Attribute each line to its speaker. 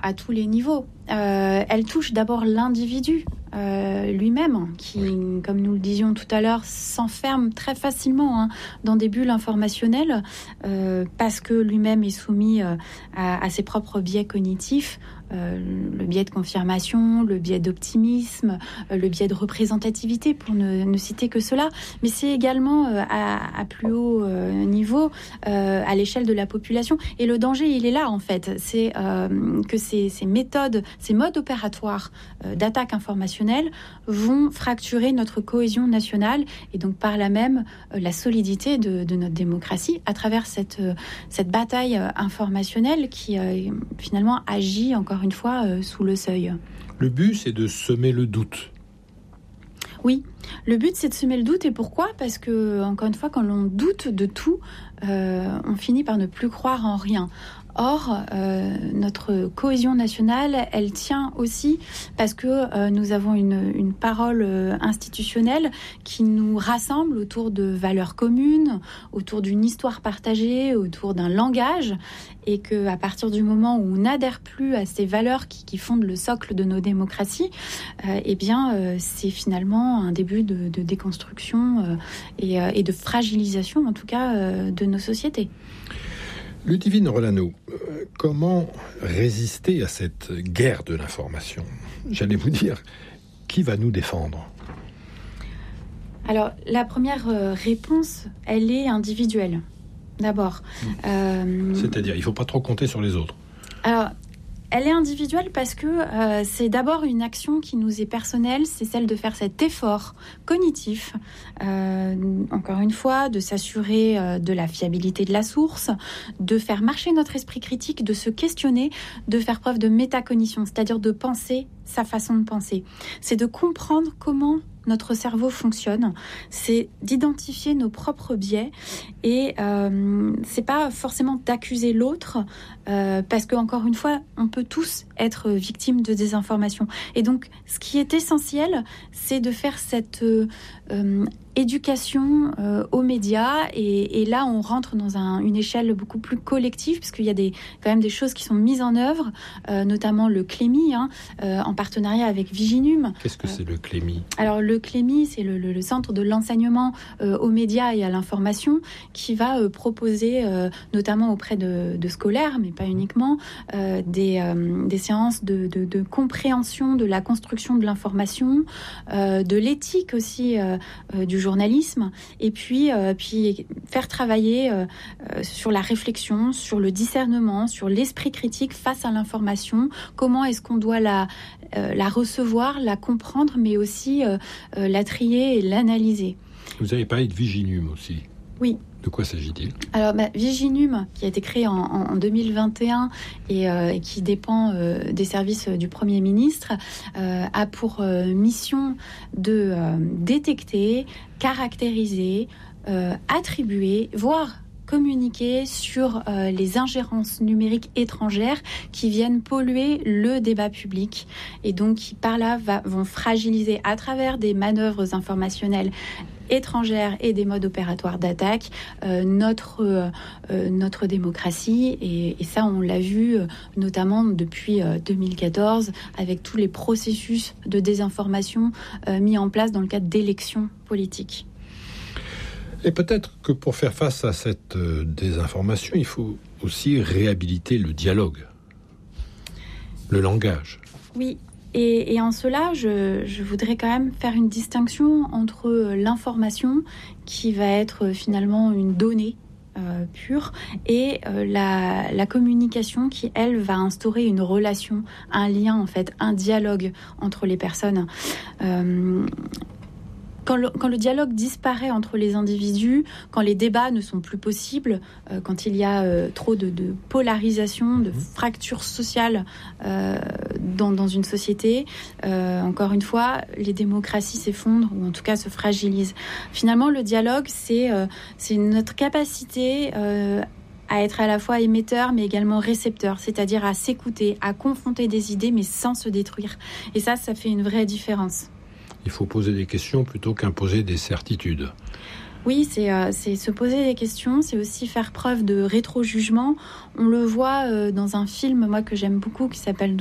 Speaker 1: à tous les niveaux. Elle touche d'abord l'individu lui-même, qui, comme nous le disions tout à l'heure, s'enferme très facilement dans des bulles informationnelles parce que lui-même est soumis à ses propres biais cognitifs. Le biais de confirmation, le biais d'optimisme, le biais de représentativité, pour ne citer que cela. Mais c'est également à plus haut niveau, à l'échelle de la population. Et le danger, il est là, en fait. C'est que ces méthodes, ces modes opératoires d'attaque informationnelle vont fracturer notre cohésion nationale et donc par là même la solidité de notre démocratie à travers cette bataille informationnelle qui finalement agit encore une fois sous le seuil.
Speaker 2: Le but, c'est de semer le doute.
Speaker 1: Oui, le but, c'est de semer le doute. Et pourquoi ? Parce que, encore une fois, quand l'on doute de tout, on finit par ne plus croire en rien. Or, notre cohésion nationale, elle tient aussi parce que nous avons une parole institutionnelle qui nous rassemble autour de valeurs communes, autour d'une histoire partagée, autour d'un langage, et qu'à partir du moment où on n'adhère plus à ces valeurs qui fondent le socle de nos démocraties, c'est finalement un début de déconstruction et de fragilisation, en tout cas, de nos sociétés.
Speaker 2: Ludivine Rolano, comment résister à cette guerre de l'information ? J'allais vous dire, qui va nous défendre ?
Speaker 1: Alors, la première réponse, elle est individuelle, d'abord.
Speaker 2: C'est-à-dire, il ne faut pas trop compter sur les autres.
Speaker 1: Alors, elle est individuelle parce que c'est d'abord une action qui nous est personnelle, c'est celle de faire cet effort cognitif, encore une fois, de s'assurer de la fiabilité de la source, de faire marcher notre esprit critique, de se questionner, de faire preuve de métacognition, c'est-à-dire de penser sa façon de penser. C'est de comprendre comment notre cerveau fonctionne, c'est d'identifier nos propres biais et c'est pas forcément d'accuser l'autre parce que, encore une fois, on peut tous être victimes de désinformation. Et donc, ce qui est essentiel, c'est de faire cette éducation aux médias et là on rentre dans une échelle beaucoup plus collective parce qu'il y a quand même des choses qui sont mises en œuvre, notamment le Clémy en partenariat avec Viginum.
Speaker 2: Qu'est-ce que c'est le Clémy ?
Speaker 1: Alors le Clémy, c'est le centre de l'enseignement aux médias et à l'information qui va proposer notamment auprès de scolaires, mais pas uniquement, des séances de compréhension de la construction de l'information, de l'éthique aussi du journalisme, et puis faire travailler sur la réflexion, sur le discernement, sur l'esprit critique face à l'information. Comment est-ce qu'on doit la recevoir, la comprendre, mais aussi la trier et l'analyser.
Speaker 2: Vous avez parlé de Viginum aussi.
Speaker 1: Oui.
Speaker 2: De quoi s'agit-il ?
Speaker 1: Alors, Viginum, qui a été créé en 2021 et qui dépend des services du Premier ministre, a pour mission de détecter, caractériser, attribuer, voire communiquer sur les ingérences numériques étrangères qui viennent polluer le débat public et donc qui par là vont fragiliser à travers des manœuvres informationnelles étrangères et des modes opératoires d'attaque notre démocratie et ça on l'a vu notamment depuis 2014 avec tous les processus de désinformation mis en place dans le cadre d'élections politiques.
Speaker 2: Et peut-être que pour faire face à cette désinformation, il faut aussi réhabiliter le dialogue, le langage.
Speaker 1: Oui, et en cela, je voudrais quand même faire une distinction entre l'information, qui va être finalement une donnée pure, et la communication qui, elle, va instaurer une relation, un lien, en fait, un dialogue entre les personnes. Quand le dialogue disparaît entre les individus, quand les débats ne sont plus possibles, quand il y a trop de polarisation, de fractures sociales dans une société, encore une fois, les démocraties s'effondrent ou en tout cas se fragilisent. Finalement, le dialogue, c'est notre capacité à être à la fois émetteur mais également récepteur, c'est-à-dire à s'écouter, à confronter des idées mais sans se détruire. Et ça fait une vraie différence.
Speaker 2: Il faut poser des questions plutôt qu'imposer des certitudes.
Speaker 1: Oui, c'est se poser des questions, c'est aussi faire preuve de rétro-jugement. On le voit dans un film, moi, que j'aime beaucoup, qui s'appelle